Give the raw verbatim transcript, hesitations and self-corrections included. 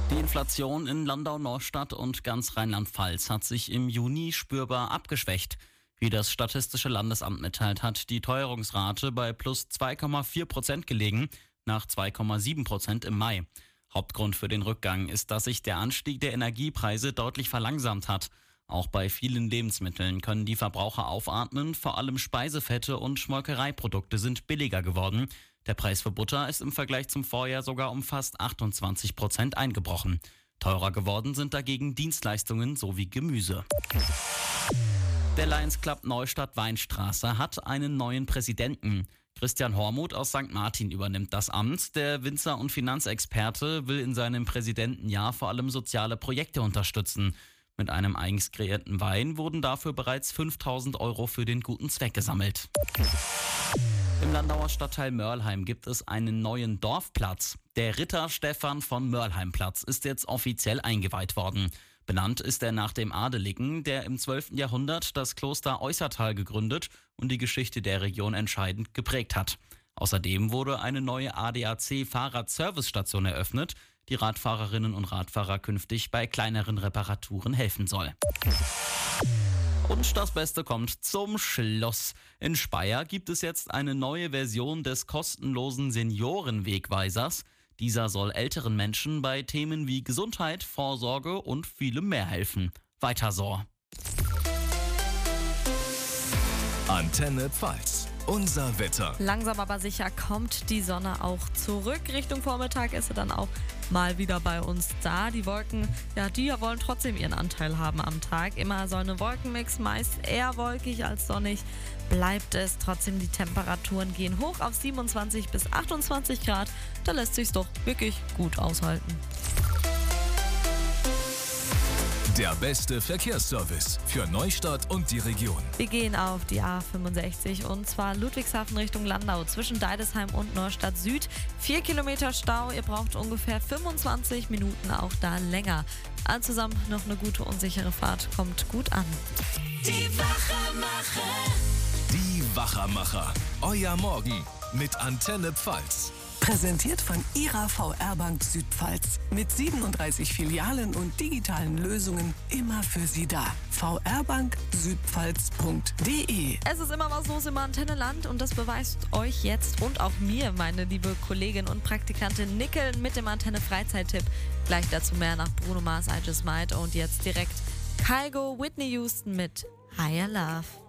Die Inflation in Landau-Neustadt und ganz Rheinland-Pfalz hat sich im Juni spürbar abgeschwächt. Wie das Statistische Landesamt mitteilt, hat die Teuerungsrate bei plus zwei Komma vier Prozent gelegen, nach zwei Komma sieben Prozent im Mai. Hauptgrund für den Rückgang ist, dass sich der Anstieg der Energiepreise deutlich verlangsamt hat. Auch bei vielen Lebensmitteln können die Verbraucher aufatmen, vor allem Speisefette und Molkereiprodukte sind billiger geworden. Der Preis für Butter ist im Vergleich zum Vorjahr sogar um fast achtundzwanzig Prozent eingebrochen. Teurer geworden sind dagegen Dienstleistungen sowie Gemüse. Der Lions Club Neustadt-Weinstraße hat einen neuen Präsidenten. Christian Hormuth aus Sankt Martin übernimmt das Amt. Der Winzer- und Finanzexperte will in seinem Präsidentenjahr vor allem soziale Projekte unterstützen. Mit einem eigens kreierten Wein wurden dafür bereits fünftausend Euro für den guten Zweck gesammelt. Im Landauer Stadtteil Mörlheim gibt es einen neuen Dorfplatz. Der Ritter Stephan von Mörlheim-Platz ist jetzt offiziell eingeweiht worden. Benannt ist er nach dem Adeligen, der im zwölften Jahrhundert das Kloster Eußertal gegründet und die Geschichte der Region entscheidend geprägt hat. Außerdem wurde eine neue A D A C-Fahrradservicestation eröffnet, die Radfahrerinnen und Radfahrer künftig bei kleineren Reparaturen helfen soll. Und das Beste kommt zum Schluss. In Speyer gibt es jetzt eine neue Version des kostenlosen Seniorenwegweisers. Dieser soll älteren Menschen bei Themen wie Gesundheit, Vorsorge und vielem mehr helfen. Weiter so. Antenne Pfalz. Unser Wetter. Langsam aber sicher kommt die Sonne auch zurück. Richtung Vormittag ist sie dann auch mal wieder bei uns da. Die Wolken, ja, die wollen trotzdem ihren Anteil haben am Tag. Immer so eine Wolkenmix, meist eher wolkig als sonnig bleibt es. Trotzdem, die Temperaturen gehen hoch auf siebenundzwanzig bis achtundzwanzig Grad. Da lässt sich's doch wirklich gut aushalten. Der beste Verkehrsservice für Neustadt und die Region. Wir gehen auf die A fünfundsechzig und zwar Ludwigshafen Richtung Landau zwischen Deidesheim und Neustadt Süd. Vier Kilometer Stau, ihr braucht ungefähr fünfundzwanzig Minuten, auch da länger. All zusammen noch eine gute und sichere Fahrt, kommt gut an. Die Wachermacher. Die Wachermacher. Euer Morgen mit Antenne Pfalz. Präsentiert von Ihrer V R Bank Südpfalz. Mit siebenunddreißig Filialen und digitalen Lösungen immer für Sie da. v r bank südpfalz punkt d e. Es ist immer was los im Antenneland und das beweist euch jetzt und auch mir, meine liebe Kollegin und Praktikantin Nickel mit dem Antenne-Freizeit-Tipp. Gleich dazu mehr nach Bruno Mars, I Just Might und jetzt direkt Kygo, Whitney Houston mit Higher Love.